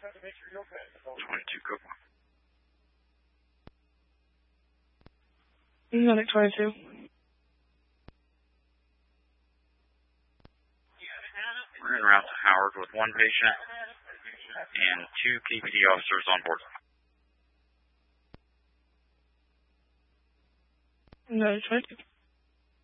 22, go on. Medic 22. We're en route to Howard with one patient and 2 KPD officers on board. Medic 22.